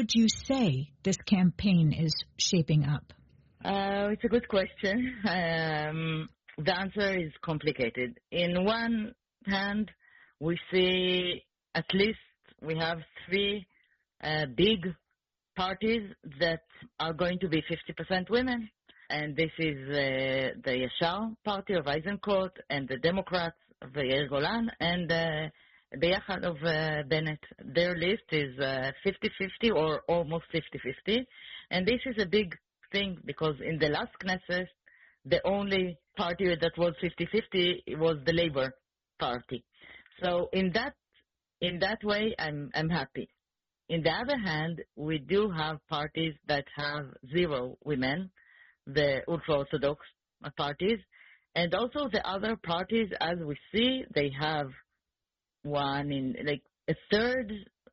would you say this campaign is shaping up? It's a good question. The answer is complicated. In one hand, we see at least we have three big parties that are going to be 50% women. And this is the Yashar party of Eisenkot and the Democrats of Yair Golan and the Yachad of Bennett. Their list is 50-50 or almost 50-50. And this is a big thing because in the last Knesset, the only party that was 50-50 was the Labour Party. So in that way, I'm happy. In the other hand, we do have parties that have zero women, the ultra-Orthodox parties, and also the other parties, as we see, they have one in like a third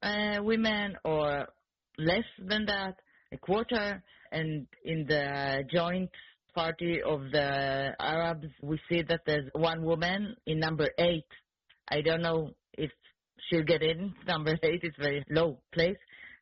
women or less than that, a quarter, and in the joint party of the Arabs, we see that there's one woman in number 8. I don't know if she'll get in. Number 8 is very low place.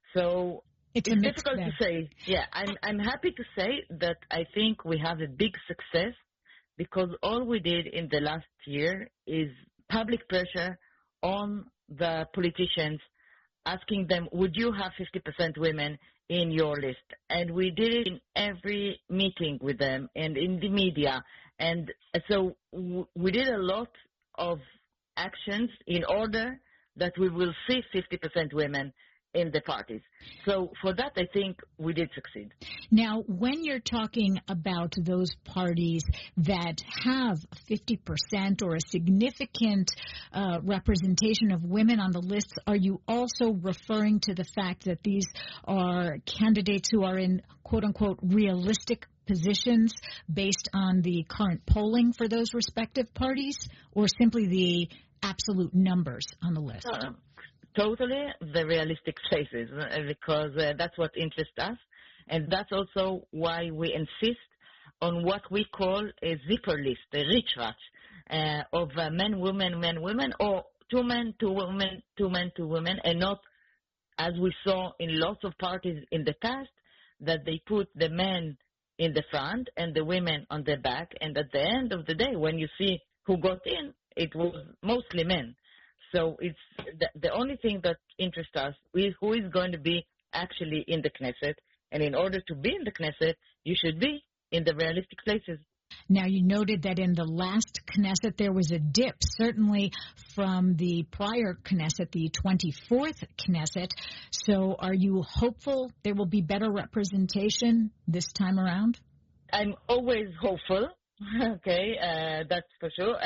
So it's difficult to say. Yeah, I'm happy to say that I think we have a big success because all we did in the last year is public pressure on the politicians, asking them, would you have 50% women in your list? And we did it in every meeting with them and in the media. And so we did a lot of actions in order that we will see 50% women in the parties. So for that, I think we did succeed. Now, when you're talking about those parties that have 50% or a significant representation of women on the lists, are you also referring to the fact that these are candidates who are in, quote-unquote, realistic positions based on the current polling for those respective parties, or simply the absolute numbers on the list? Totally the realistic places, because that's what interests us. And that's also why we insist on what we call a zipper list, a Richrat, of men, women, or 2 men, 2 women, 2 men, 2 women, and not, as we saw in lots of parties in the past, that they put the men in the front and the women on the back. And at the end of the day, when you see who got in, it was mostly men. So it's the only thing that interests us is who is going to be actually in the Knesset. And in order to be in the Knesset, you should be in the realistic places. Now, you noted that in the last Knesset there was a dip, certainly from the prior Knesset, the 24th Knesset. So are you hopeful there will be better representation this time around? I'm always hopeful. Okay, that's for sure.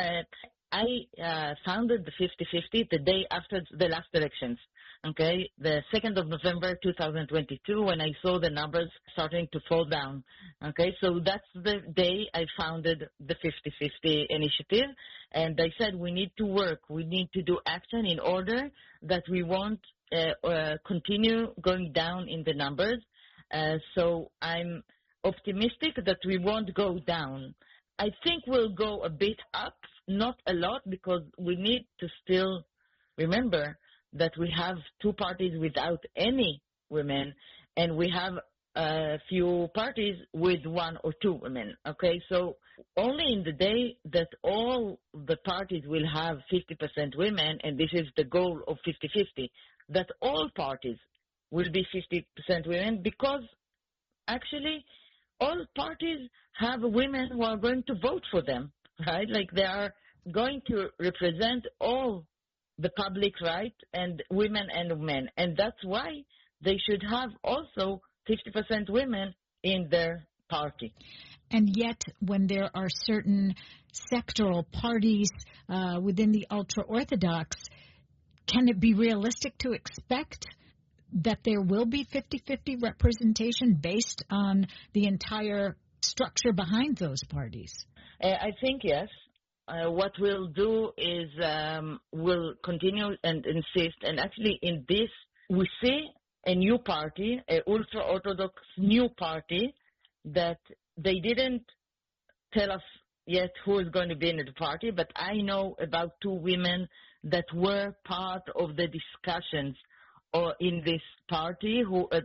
I founded the 50-50 the day after the last elections, okay, the 2nd of November 2022, when I saw the numbers starting to fall down, okay, so that's the day I founded the 50-50 initiative, and I said we need to work, we need to do action in order that we won't continue going down in the numbers, so I'm optimistic that we won't go down. I think we'll go a bit up, not a lot, because we need to still remember that we have 2 parties without any women, and we have a few parties with 1 or 2 women, okay? So only in the day that all the parties will have 50% women, and this is the goal of 50-50, that all parties will be 50% women, because actually all parties have women who are going to vote for them, right? Like they are going to represent all the public, right, and women and men. And that's why they should have also 50% women in their party. And yet, when there are certain sectoral parties within the ultra-Orthodox, can it be realistic to expect that there will be 50-50 representation based on the entire structure behind those parties? I think yes. What we'll do is we'll continue and insist. And actually in this, we see a new party, an ultra-Orthodox new party, that they didn't tell us yet who is going to be in the party, but I know about 2 women that were part of the discussions or in this party who